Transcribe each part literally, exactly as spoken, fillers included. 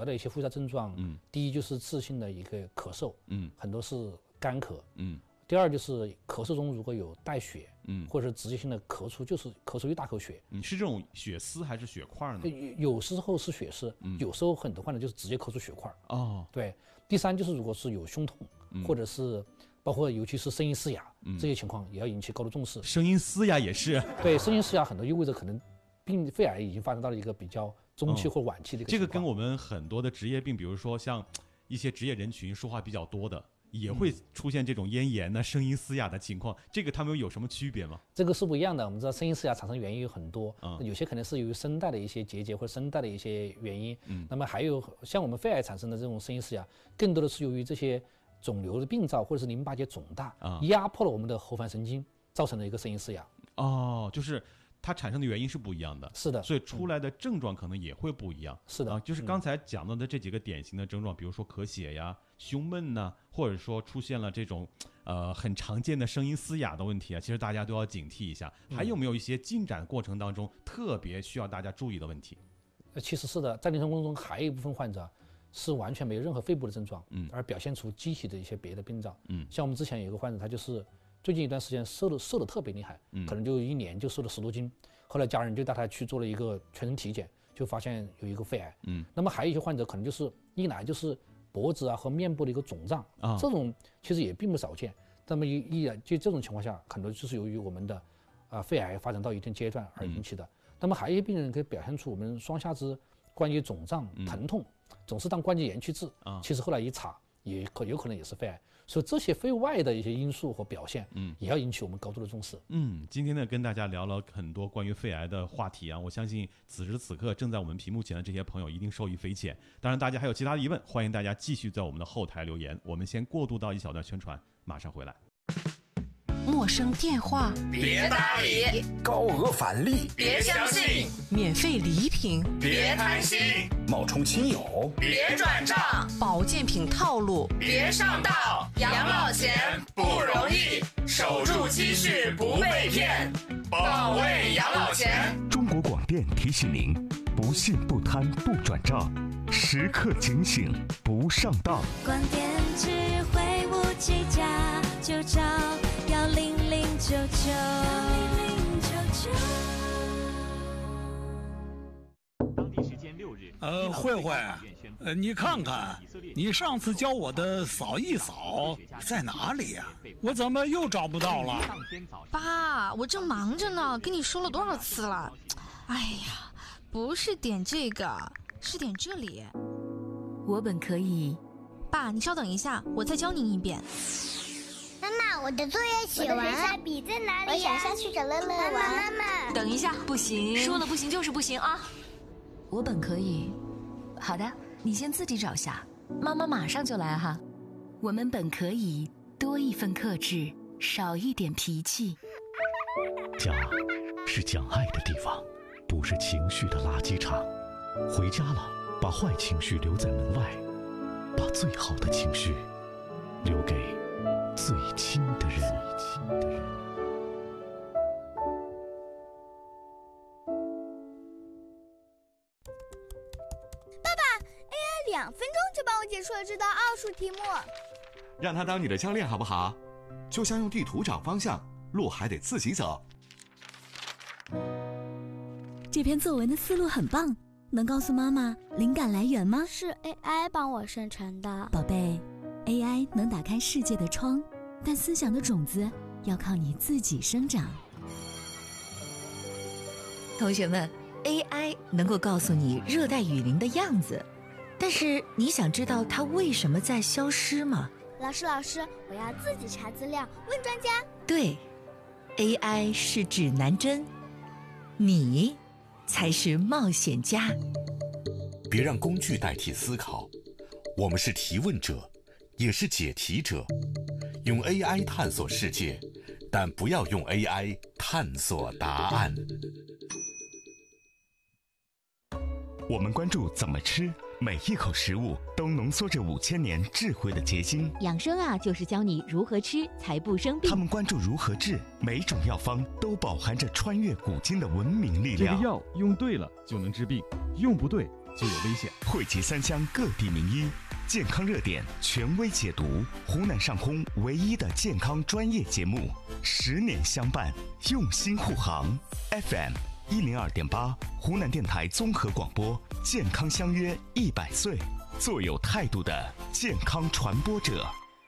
的一些复杂症状，嗯，第一就是次性的一个咳嗽，嗯，很多是干咳，嗯。第二就是咳嗽中如果有带血，嗯，或者是直接性的咳出，就是咳出一大口血， 嗯，是这种血丝还是血块呢？ 有有时候是血丝，嗯，有时候很多患者就是直接咳出血块。 哦， 对。第三就是如果是有胸痛，嗯、或者是包括尤其是声音嘶哑、嗯、这些情况，也要引起高度重视。 声音嘶哑也是。 对，声音嘶哑很多意味着可能病肺癌已经发展到了一个比较中期或晚期的一个情况。 这个跟我们很多的职业病，比如说像一些职业人群说话比较多的。也会出现这种咽炎呢、声音嘶哑的情况，这个他们有什么区别吗？ 这个是不一样的。我们知道声音嘶哑产生原因有很多，嗯、有些可能是由于声带的一些结节或者声带的一些原因，嗯，那么还有像我们肺癌产生的这种声音嘶哑，更多的是由于这些肿瘤的病灶或者是淋巴结肿大，嗯、压迫了我们的喉返神经，造成的一个声音嘶哑。 哦，就是它产生的原因是不一样的， 是的， 所以出来的症状可能也会不一样。 是的， 啊，就是刚才讲到的这几个典型的症状，比如说咳血呀、胸闷呐，或者说出现了这种呃很常见的声音嘶哑的问题啊，其实大家都要警惕一下。还有没有一些进展过程当中特别需要大家注意的问题？ 呃，其实是的，在临床过程中还有一部分患者是完全没有任何肺部的症状，嗯，而表现出机体的一些别的病灶，嗯，像我们之前有一个患者，他就是最近一段时间瘦的瘦的特别厉害，嗯，可能就一年就瘦了十多斤，后来家人就带他去做了一个全身体检，就发现有一个肺癌，嗯，那么还有一些患者可能就是一来就是脖子啊和面部的一个肿胀啊，这种其实也并不少见。那么一一就这种情况下，很多就是由于我们的啊、呃、肺癌发展到一定阶段而引起的。嗯、那么还有一些病人可以表现出我们双下肢关节肿胀、疼痛，嗯、总是当关节炎去治，啊，其实后来一查也可有可能也是肺癌。所以这些肺外的一些因素和表现，嗯，也要引起我们高度的重视。 嗯，今天呢跟大家聊了很多关于肺癌的话题啊，我相信此时此刻正在我们屏幕前的这些朋友一定受益匪浅。当然，大家还有其他的疑问，欢迎大家继续在我们的后台留言。我们先过渡到一小段宣传，马上回来。 陌生电话别搭理， 高额返利别相信， 免费礼品别贪心， 冒充亲友别转账， 保健品套路别上当。养老钱不容易，守住积蓄不被骗，保卫养老钱。 中国广电提醒您：不信不贪不转账，时刻警醒不上当。 广电智慧无计价，就找幺零零九九。 当地时间六日， 呃，慧慧，呃，你看看，你上次教我的扫一扫在哪里呀？我怎么又找不到了？ 爸，我正忙着呢，跟你说了多少次了？哎呀，不是点这个，是点这里。 我本可以。 爸，你稍等一下，我再教您一遍。 妈妈，我的作业写完了，笔在哪里？我想下去找乐乐玩。妈妈， 等一下，不行， 说了不行就是不行啊！ 我本可以。好的，你先自己找下，妈妈马上就来哈。我们本可以多一份克制，少一点脾气。 家是讲爱的地方，不是情绪的垃圾场。回家了，把坏情绪留在门外，把最好的情绪留给最亲的人。 爸爸 ，A I 两分钟就帮我解出了这道奥数题目。 让他当你的教练好不好？就像用地图找方向，路还得自己走。 这篇作文的思路很棒，能告诉妈妈灵感来源吗？ 是 A I 帮我生成的。 宝贝， A I 能打开世界的窗，但思想的种子要靠你自己生长。 同学们， A I 能够告诉你热带雨林的样子，但是你想知道它为什么在消失吗？ 老师，老师，我要自己查资料，问专家。 对， A I 是指南针，你才是冒险家。 别让工具代替思考，我们是提问者，也是解题者。用 A I 探索世界，但不要用 A I 探索答案。 我们关注怎么吃，每一口食物都浓缩着五千年智慧的结晶。 养生啊，就是教你如何吃才不生病。 他们关注如何治，每种药方都饱含着穿越古今的文明力量。 这个药用对了就能治病，用不对就有危险。 汇集三湘各地名医，健康热点权威解读，湖南上空唯一的健康专业节目，十年相伴，用心护航。F M 一零二点八，湖南电台综合广播，健康相约一百岁，做有态度的健康传播者。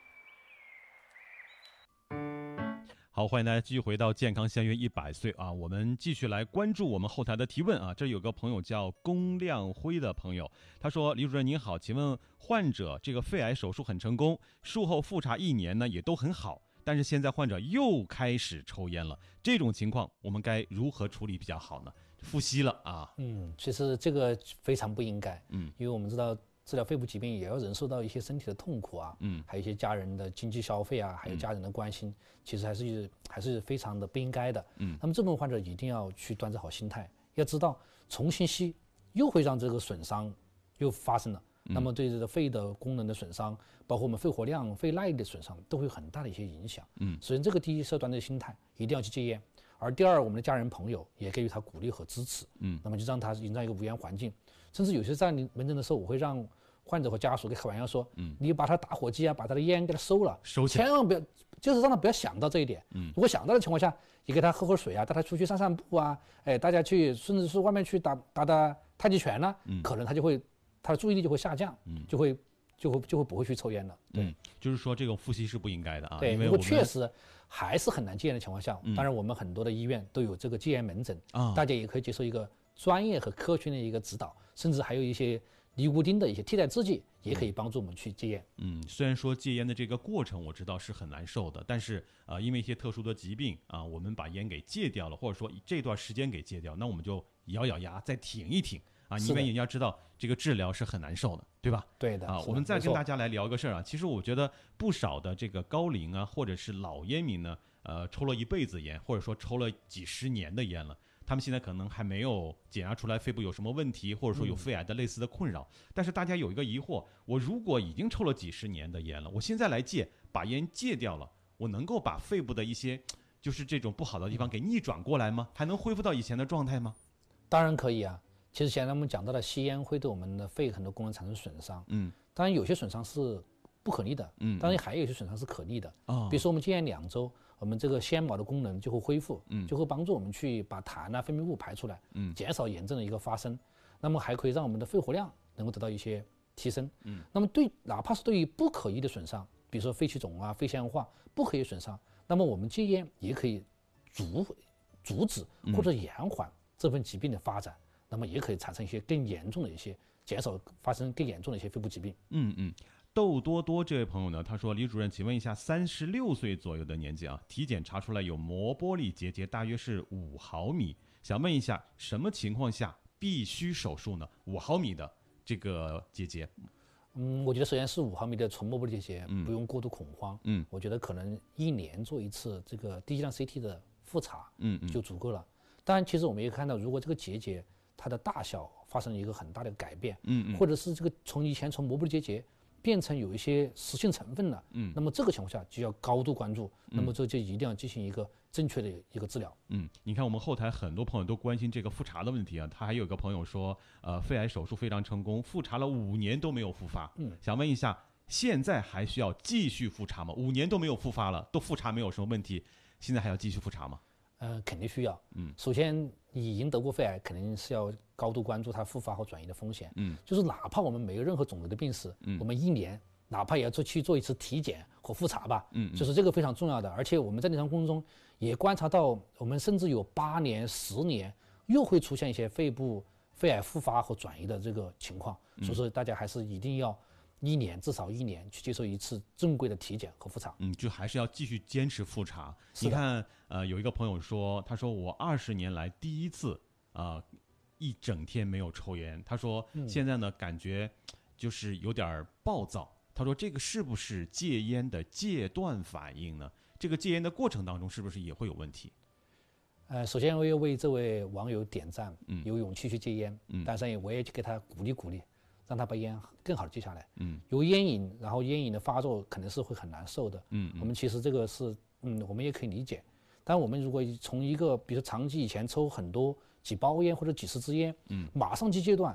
好，欢迎大家继续回到健康相约一百岁啊！我们继续来关注我们后台的提问啊。这有个朋友叫龚亮辉的朋友，他说：“李主任您好，请问患者这个肺癌手术很成功，术后复查一年呢也都很好，但是现在患者又开始抽烟了，这种情况我们该如何处理比较好呢？”复吸了啊。 嗯，其实这个非常不应该， 嗯， 因为我们知道治疗肺部疾病也要忍受到一些身体的痛苦啊， 嗯， 还有一些家人的经济消费啊，还有家人的关心，嗯、其实还是还是非常的不应该的， 嗯。 那么这种患者一定要去端正好心态，要知道重新吸又会让这个损伤又发生了， 嗯、 那么对这个肺的功能的损伤，包括我们肺活量、肺耐力的损伤，都会有很大的一些影响， 嗯。 首先，这个第一是要端正心态，一定要去戒烟。而第二，我们的家人朋友也给予他鼓励和支持， 嗯， 那么就让他营造一个无烟环境，甚至有些在你门诊的时候，我会让患者和家属给开玩笑说， 嗯， 你把他打火机啊，把他的烟给他收了， 收起来， 千万不要，就是让他不要想到这一点， 嗯， 如果想到的情况下，也给他喝喝水啊，带他出去散散步啊，哎，大家去，甚至是外面去打打打太极拳呢、啊， 嗯， 可能他就会他的注意力就会下降， 嗯， 就会就会就会不会去抽烟了，对， 嗯，就是说这种复吸是不应该的啊， 对， 因为如果确实还是很难戒烟的情况下， 嗯、 当然我们很多的医院都有这个戒烟门诊啊， 大家也可以接受一个专业和科学的一个指导，甚至还有一些尼古丁的一些替代制剂也可以帮助我们去戒烟。 嗯，虽然说戒烟的这个过程我知道是很难受的，但是呃，因为一些特殊的疾病啊，我们把烟给戒掉了，或者说这段时间给戒掉，那我们就咬咬牙再挺一挺啊，因为你要知道这个治疗是很难受的，对吧？ 对的啊，我们再跟大家来聊一个事儿啊，其实我觉得不少的这个高龄啊，或者是老烟民呢，呃，抽了一辈子烟，或者说抽了几十年的烟了。他们现在可能还没有检查出来肺部有什么问题，或者说有肺癌的类似的困扰。嗯、但是大家有一个疑惑：我如果已经抽了几十年的烟了，我现在来戒，把烟戒掉了，我能够把肺部的一些就是这种不好的地方给逆转过来吗？还能恢复到以前的状态吗？ 当然可以啊。其实现在我们讲到了吸烟会对我们的肺很多功能产生损伤， 嗯， 当然有些损伤是不可逆的， 嗯， 当然还有一些损伤是可逆的， 哦， 比如说我们戒烟两周。我们这个纤毛的功能就会恢复， 嗯， 就会帮助我们去把痰啊、分泌物排出来， 嗯， 减少炎症的一个发生。那么还可以让我们的肺活量能够得到一些提升， 嗯。 那么对，哪怕是对于不可逆的损伤，比如说肺气肿啊、肺纤维化不可逆损伤，那么我们戒烟也可以阻阻止或者延缓这份疾病的发展，嗯、那么也可以产生一些更严重的一些，减少发生更严重的一些肺部疾病。 嗯嗯。豆多多这位朋友呢，他说：“李主任，请问一下，三十六岁左右的年纪啊，体检查出来有膜玻璃结节，大约是五毫米，想问一下，什么情况下必须手术呢？五毫米的这个结节。” 嗯，我觉得首先是五毫米的纯膜玻璃结节， 嗯、 不用过度恐慌。 嗯， 我觉得可能一年做一次这个低剂量 C T 的复查， 嗯嗯， 就足够了。当然，其实我们也看到，如果这个结节它的大小发生了一个很大的改变， 嗯嗯， 或者是这个从以前从膜玻璃结节变成有一些实性成分了， 嗯， 那么这个情况下就要高度关注，嗯、那么这就一定要进行一个正确的一个治疗。 嗯，你看我们后台很多朋友都关心这个复查的问题啊，他还有一个朋友说，呃，肺癌手术非常成功，复查了五年都没有复发， 嗯， 想问一下，现在还需要继续复查吗？五年都没有复发了，都复查没有什么问题，现在还要继续复查吗？ 呃，肯定需要。 嗯， 首先你已经得过肺癌，肯定是要高度关注它复发和转移的风险。 嗯， 就是哪怕我们没有任何肿瘤的病史， 嗯， 我们一年哪怕也要做去做一次体检和复查吧。 嗯， 就是这个非常重要的。而且我们在临床过程中也观察到，我们甚至有八年、十年又会出现一些肺部肺癌复发和转移的这个情况。 嗯、 所以说大家还是一定要一年至少一年去接受一次正规的体检和复查。 嗯，就还是要继续坚持复查。你看，呃，有一个朋友说，他说我二十年来第一次啊、呃，一整天没有抽烟。他说现在呢，感觉就是有点暴躁。他说这个是不是戒烟的戒断反应呢？这个戒烟的过程当中是不是也会有问题？ 呃，首先我要为这位网友点赞， 嗯， 有勇气去戒烟， 嗯， 但是我也给他鼓励鼓励，让他把烟更好的戒下来， 嗯， 有烟瘾，然后烟瘾的发作肯定是会很难受的， 嗯， 我们其实这个是，嗯，我们也可以理解，但我们如果从一个比如长期以前抽很多几包烟或者几十支烟， 嗯， 马上去戒断，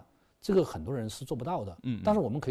这个很多人是做不到的。嗯，但是我们可以。